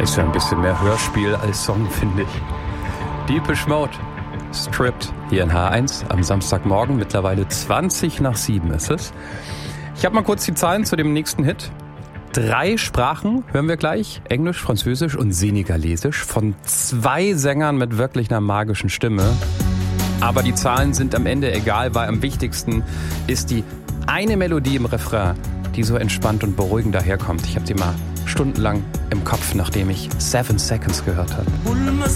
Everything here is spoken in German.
Ist ja ein bisschen mehr Hörspiel als Song, finde ich. Depeche Mode, Stripped, hier in H1 am Samstagmorgen, mittlerweile 7:20 ist es. Ich habe mal kurz die Zahlen zu dem nächsten Hit. 3 Sprachen hören wir gleich, Englisch, Französisch und Senegalesisch, von 2 Sängern mit wirklich einer magischen Stimme. Aber die Zahlen sind am Ende egal, weil am wichtigsten ist die eine Melodie im Refrain, die so entspannt und beruhigend daherkommt. Ich habe sie mal stundenlang im Kopf, nachdem ich 7 Seconds gehört habe.